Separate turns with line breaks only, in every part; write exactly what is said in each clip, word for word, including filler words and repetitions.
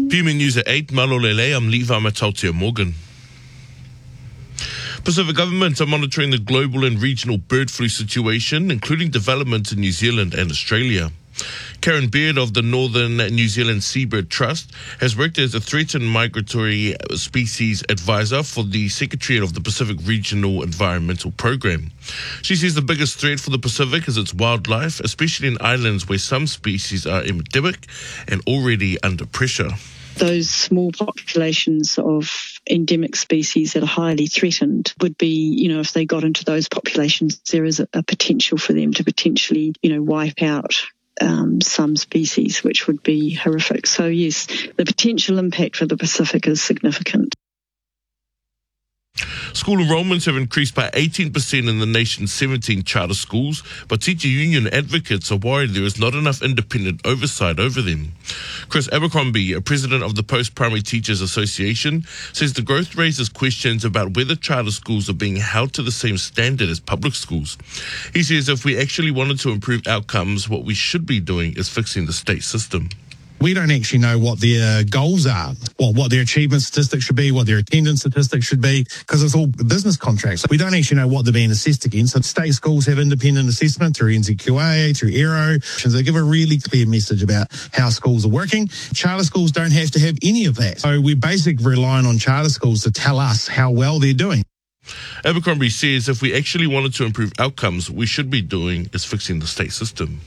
P M A News at eight, Malolele, I'm Levi Matautia Morgan. Pacific governments are monitoring the global and regional bird flu situation, including developments in New Zealand and Australia. Karen Beard of the Northern New Zealand Seabird Trust has worked as a threatened migratory species advisor for the Secretary of the Pacific Regional Environmental Program. She says the biggest threat for the Pacific is its wildlife, especially in islands where some species are endemic and already under pressure.
Those small populations of endemic species that are highly threatened would be, you know, if they got into those populations, there is a, a potential for them to potentially, you know, wipe out Um, some species, which would be horrific. So yes, the potential impact for the Pacific is significant.
School enrolments have increased by eighteen percent in the nation's seventeen charter schools, but teacher union advocates are worried there is not enough independent oversight over them. Chris Abercrombie, a president of the Post-Primary Teachers Association, says the growth raises questions about whether charter schools are being held to the same standard as public schools. He says if we actually wanted to improve outcomes, what we should be doing is fixing the state system.
We don't actually know what their goals are, well, what their achievement statistics should be, what their attendance statistics should be, because it's all business contracts. We don't actually know what they're being assessed against. So state schools have independent assessment through N Z Q A, through A E R O. They give a really clear message about how schools are working. Charter schools don't have to have any of that. So we're basically relying on charter schools to tell us how well they're doing.
Abercrombie says if we actually wanted to improve outcomes, what we should be doing is fixing the state system.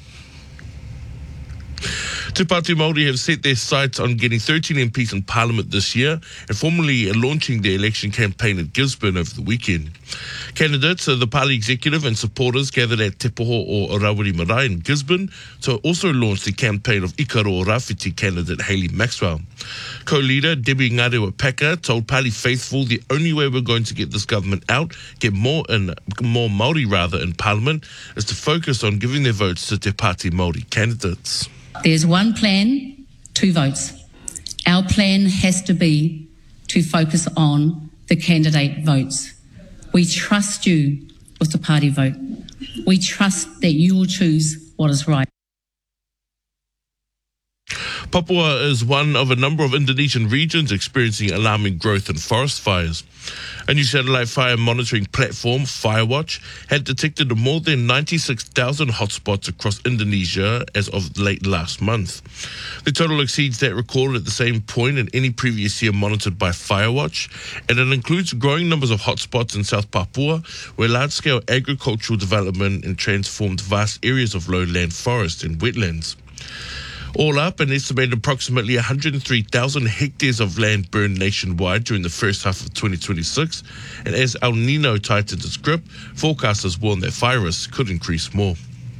Te Pāti Māori have set their sights on getting thirteen M Ps in Parliament this year and formally launching their election campaign at Gisborne over the weekend. Candidates, the party executive and supporters gathered at Te Poho o Rawiri Marae in Gisborne to also launch the campaign of Ikaro Rāwhiti candidate Hayley Maxwell. Co-leader Debbie Ngarewa Peka told party faithful the only way we're going to get this government out, get more in, more Māori rather in Parliament, is to focus on giving their votes to Te Pāti Māori candidates.
There's one plan, two votes. Our plan has to be to focus on the candidate votes. We trust you with the party vote. We trust that you will choose what is right.
Papua is one of a number of Indonesian regions experiencing alarming growth in forest fires. A new satellite fire monitoring platform, Firewatch, had detected more than ninety-six thousand hotspots across Indonesia as of late last month. The total exceeds that recorded at the same point in any previous year monitored by Firewatch, and it includes growing numbers of hotspots in South Papua, where large-scale agricultural development and transformed vast areas of lowland forest and wetlands. All up, an estimated approximately one hundred three thousand hectares of land burned nationwide during the first half of twenty twenty-six, and as El Nino tightens its grip, forecasters warn that fire risks could increase more.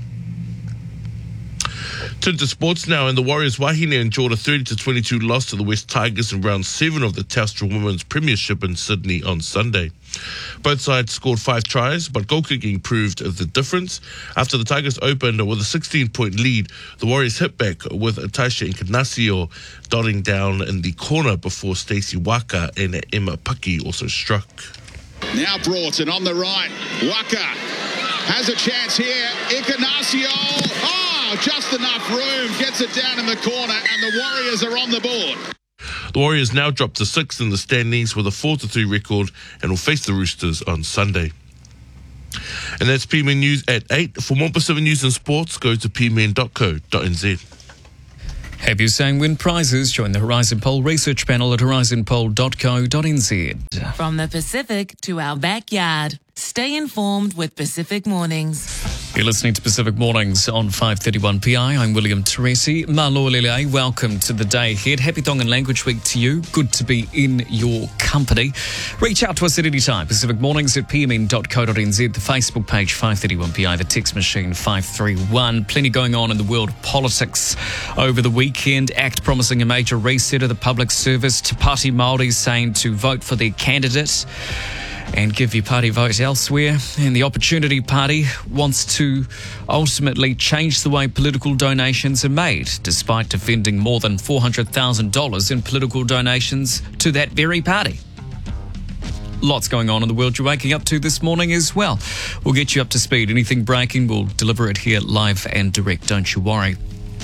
Turn to sports now, and the Warriors Wahine endured a thirty to twenty-two loss to the West Tigers in round seven of the Telstra Women's Premiership in Sydney on Sunday. Both sides scored five tries, but goal kicking proved the difference. After the Tigers opened with a sixteen-point lead, the Warriors hit back with Taisha Encarnacio dotting down in the corner before Stacey Waka and Emma Paki also struck.
Now Broughton on the right. Waka has a chance here. Encarnacio. Oh, just enough room. Gets it down in the corner, and the Warriors are on the board.
The Warriors now drop to sixth in the standings with a four to three record and will face the Roosters on Sunday. And that's P M N News at eight. For more Pacific news and sports, go to p m n dot co dot n z.
Have you sang win prizes? Join the Horizon Poll research panel at horizon poll dot co dot n z.
From the Pacific to our backyard, stay informed with Pacific Mornings.
You're listening to Pacific Mornings on five thirty-one P I. I'm William Teresi. Malolele, welcome to the day ahead. Happy Tongan Language Week to you. Good to be in your company. Reach out to us at any time. Pacific Mornings at p m n dot co dot n z. The Facebook page five thirty-one P I. The text machine five three one. Plenty going on in the world of politics over the weekend. ACT promising a major reset of the public service. Te Pāti Māori saying to vote for their candidate and give your party vote elsewhere. And the Opportunity Party wants to ultimately change the way political donations are made, despite defending more than four hundred thousand dollars in political donations to that very party. Lots going on in the world you're waking up to this morning as well. We'll get you up to speed. Anything breaking, we'll deliver it here live and direct, don't you worry.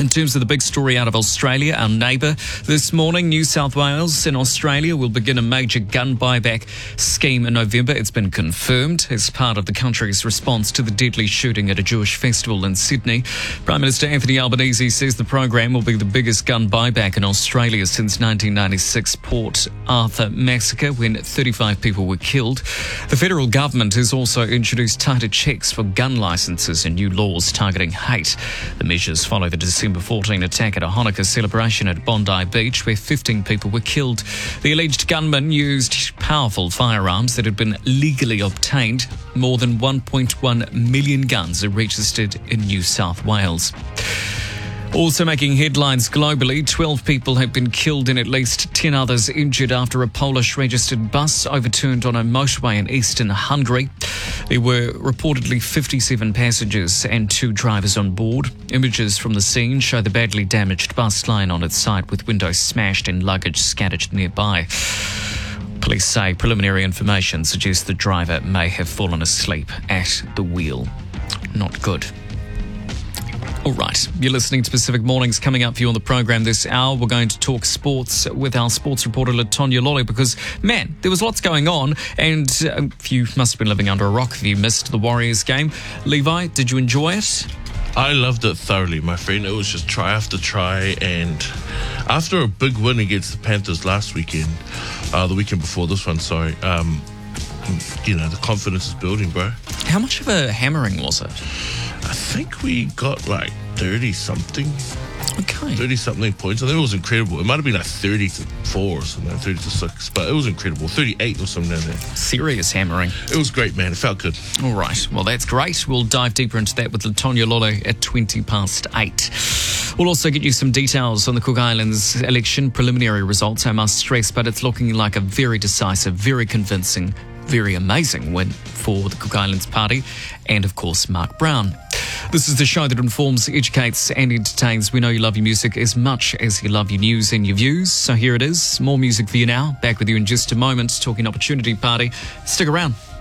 In terms of the big story out of Australia, our neighbour, this morning, New South Wales in Australia will begin a major gun buyback scheme in November. It's been confirmed as part of the country's response to the deadly shooting at a Jewish festival in Sydney. Prime Minister Anthony Albanese says the program will be the biggest gun buyback in Australia since nineteen ninety-six Port Arthur massacre, when thirty-five people were killed. The federal government has also introduced tighter checks for gun licences and new laws targeting hate. The measures follow the December fourteenth attack at a Hanukkah celebration at Bondi Beach, where fifteen people were killed. The alleged gunman used powerful firearms that had been legally obtained. More than one point one million guns are registered in New South Wales. Also making headlines globally, twelve people have been killed and at least ten others injured after a Polish-registered bus overturned on a motorway in eastern Hungary. There were reportedly fifty-seven passengers and two drivers on board. Images from the scene show the badly damaged bus lying on its side with windows smashed and luggage scattered nearby. Police say preliminary information suggests the driver may have fallen asleep at the wheel. Not good. All right, you're listening to Pacific Mornings. Coming up for you on the program this hour, we're going to talk sports with our sports reporter, Latonya Lolly, because, man, there was lots going on, and uh, you must have been living under a rock if you missed the Warriors game. Levi, did you enjoy it?
I loved it thoroughly, my friend. It was just try after try, and after a big win against the Panthers last weekend, uh, the weekend before this one, sorry, um, you know, the confidence is building, bro.
How much of a hammering was it?
I think we got like thirty-something.
Okay.
thirty-something points. I think it was incredible. It might have been like thirty to four or something, thirty to six, but it was incredible. thirty-eight or something down there.
Serious hammering.
It was great, man. It felt good.
All right. Well, that's great. We'll dive deeper into that with Latonya Lolly at twenty past eight. We'll also get you some details on the Cook Islands election preliminary results, I must stress, but it's looking like a very decisive, very convincing, very amazing win for the Cook Islands Party and, of course, Mark Brown. This is the show that informs, educates and entertains. We know you love your music as much as you love your news and your views. So here it is. More music for you now. Back with you in just a moment. Talking Opportunity Party. Stick around.